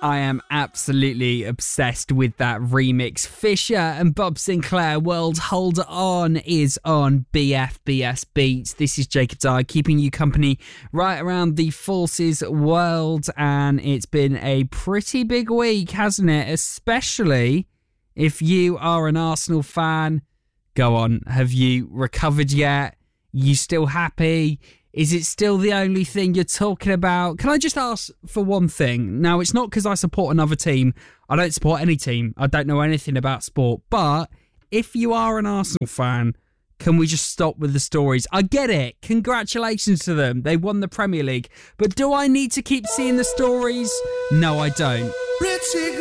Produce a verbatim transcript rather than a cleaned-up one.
I am absolutely obsessed with that remix. Fisher and Bob Sinclair, World Hold On, is on B F B S Beats. This is Jacob Dye, keeping you company right around the Forces world, and it's been a pretty big week, hasn't it? Especially if you are an Arsenal fan. Go on, have you recovered yet? You still happy? Is it still the only thing you're talking about? Can I just ask for one thing? Now, it's not because I support another team. I don't support any team. I don't know anything about sport. But if you are an Arsenal fan, can we just stop with the stories? I get it. Congratulations to them. They won the Premier League. But do I need to keep seeing the stories? No, I don't.